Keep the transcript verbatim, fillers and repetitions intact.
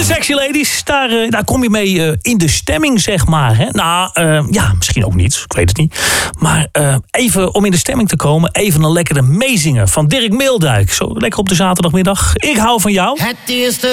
De Sexy Ladies, daar, uh, daar kom je mee uh, in de stemming, zeg maar. Hè? Nou, uh, ja, misschien ook niet. Ik weet het niet. Maar uh, even om in de stemming te komen, even een lekkere meezingen van Dirk Meeldijk. Zo lekker op de zaterdagmiddag. Ik hou van jou. Het eerste